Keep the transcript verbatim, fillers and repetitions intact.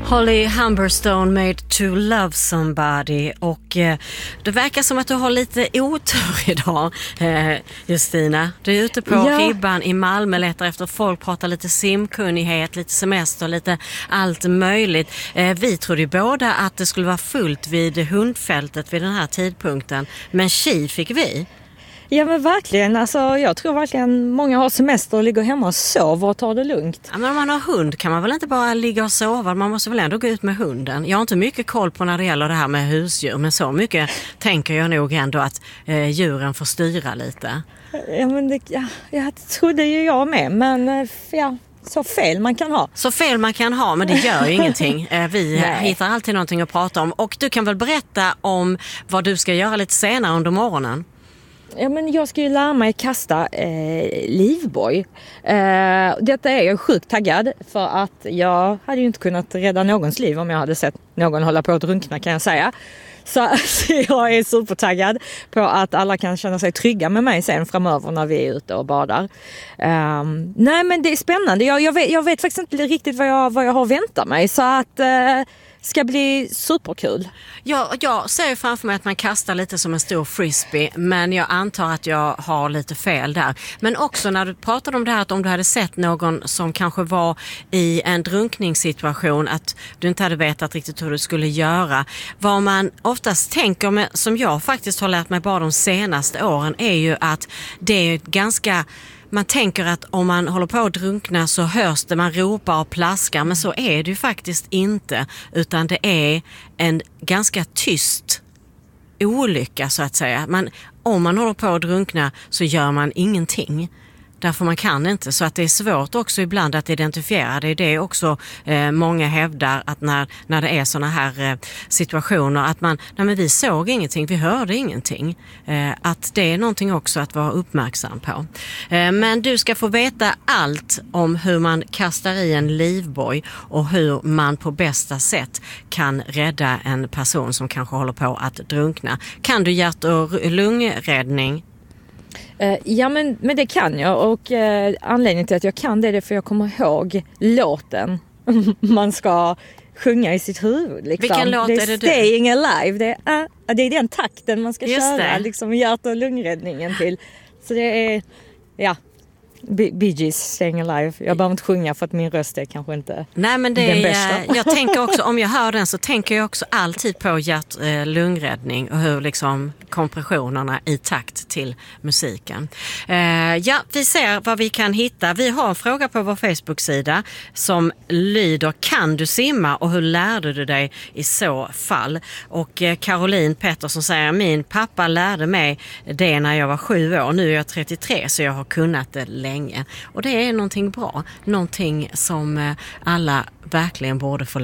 Holly Humberstone, Made to Love Somebody. Och eh, det verkar som att du har lite otur idag, eh, Justina. Du är ute på Ja. ribban i Malmö, letar efter folk, pratar lite simkunnighet, lite semester, lite allt möjligt. Eh, vi trodde ju båda att det skulle vara fullt vid hundfältet vid den här tidpunkten. Men tji fick vi. Ja men verkligen, alltså, jag tror verkligen många har semester och ligger hemma och sover och tar det lugnt. Ja, men om man har hund kan man väl inte bara ligga och sova, man måste väl ändå gå ut med hunden. Jag har inte mycket koll på när det gäller det här med husdjur, men så mycket tänker jag nog ändå att eh, djuren får styra lite. Ja men det, ja, jag trodde ju jag med, men eh, ja, så fel man kan ha. Så fel man kan ha, men det gör ju ingenting. Eh, vi Nej. hittar alltid någonting att prata om. Och du kan väl berätta om vad du ska göra lite senare under morgonen? Ja, men jag ska ju lära mig kasta eh, livboj. Eh, detta är jag sjukt taggad för att jag hade ju inte kunnat rädda någons liv om jag hade sett någon hålla på att drunkna, kan jag säga. Så alltså, jag är supertaggad på att alla kan känna sig trygga med mig sen framöver när vi är ute och badar. Um, nej men det är spännande. Jag, jag, vet, jag vet faktiskt inte riktigt vad jag, vad jag har väntat mig, så att uh, ska bli superkul. Ja, jag ser framför mig att man kastar lite som en stor frisbee, men jag antar att jag har lite fel där. Men också när du pratade om det här att om du hade sett någon som kanske var i en drunkningssituation, att du inte hade vetat riktigt hur du skulle göra. Vad man oftast tänker, med, som jag faktiskt har lärt mig bara de senaste åren, är ju att det är ganska... Man tänker att om man håller på att drunkna så hörs det, man ropar och plaskar, men så är det ju faktiskt inte, utan det är en ganska tyst olycka så att säga. Man, om man håller på att drunkna så gör man ingenting. Därför man kan inte, så att det är svårt också ibland att identifiera. Det är det också eh, många hävdar, att när, när det är såna här eh, situationer att man, nej men vi såg ingenting, vi hörde ingenting. Eh, att det är någonting också att vara uppmärksam på. Eh, men du ska få veta allt om hur man kastar i en livboj och hur man på bästa sätt kan rädda en person som kanske håller på att drunkna. Kan du hjärt- och lungräddning? Uh, ja men, men det kan jag, och uh, anledningen till att jag kan det är för jag kommer ihåg låten man ska sjunga i sitt huvud. Liksom. Vilken låt det är, är det du? Staying Alive, det är, uh, det är den takten man ska Just köra det. liksom, hjärt- och lungräddningen till. Så det är, ja, B- Bee Gees, Staying Alive. Jag behöver inte sjunga för att min röst är kanske inte Nej, men det den är, bästa. jag tänker också, om jag hör den så tänker jag också alltid på hjärt-lungräddning och hur liksom kompressionerna i takt till musiken. Eh, ja, vi ser vad vi kan hitta. Vi har en fråga på vår Facebook-sida som lyder: kan du simma och hur lärde du dig i så fall? Och eh, Caroline Pettersson säger: min pappa lärde mig det när jag var sju år. Nu är jag trettiotre så jag har kunnat det länge. Och det är någonting bra. Någonting som eh, alla verkligen borde få